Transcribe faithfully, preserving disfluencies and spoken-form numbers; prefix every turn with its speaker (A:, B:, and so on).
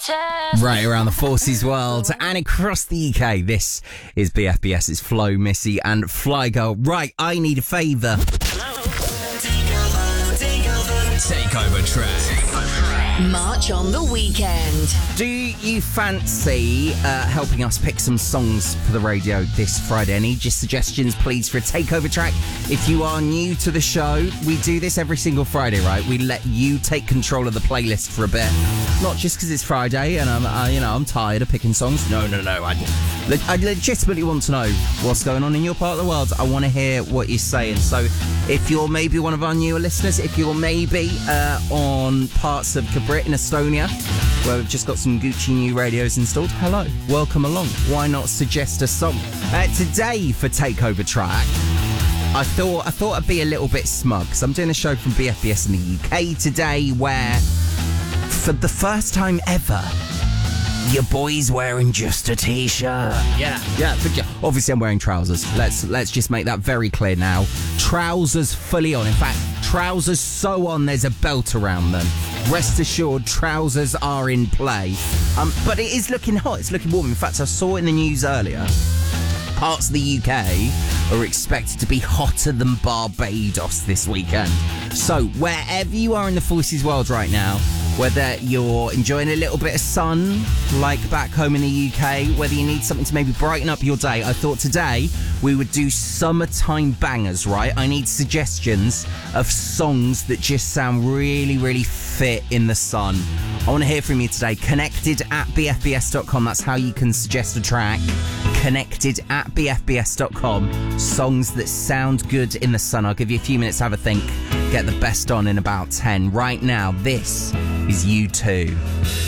A: Right around the Forces world and across the U K, this is B F B S. It's Flo, Missy and Fly Girl. Right, I need a favour.
B: Takeover track.
C: March on the weekend.
A: Do you fancy uh, helping us pick some songs for the radio this Friday? I need your suggestions, please, for a takeover track. If you are new to the show, we do this every single Friday, right? We let you take control of the playlist for a bit. Not just because it's Friday and I'm, uh, you know, I'm tired of picking songs. No, no, no. I, I legitimately want to know what's going on in your part of the world. I want to hear what you're saying. So if you're maybe one of our newer listeners, if you're maybe uh, on parts of Cabrit in Estonia, where we've just got some Gucci new radios installed, hello, welcome along. Why not suggest a song? Uh, today for Takeover Track, I thought I thought I'd be a little bit smug, because I'm doing a show from B F B S in the U K today where, for the first time ever, your boy's wearing just a t-shirt. Yeah, yeah. But yeah, obviously I'm wearing trousers. Let's let's just make that very clear now. Trousers fully on. In fact, trousers so on there's a belt around them. Rest assured, trousers are in play. Um, but it is looking hot. It's looking warm. In fact, I saw in the news earlier, parts of the U K are expected to be hotter than Barbados this weekend. So wherever you are in the Forces world right now, whether you're enjoying a little bit of sun, like back home in the U K, whether you need something to maybe brighten up your day, I thought today we would do summertime bangers, right? I need suggestions of songs that just sound really, really fit in the sun. I want to hear from you today. Connected at b f b s dot com. That's how you can suggest a track. Connected at b f b s dot com. Songs that sound good in the sun. I'll give you a few minutes to have a think. Get the best on in about ten. Right now, this is U two.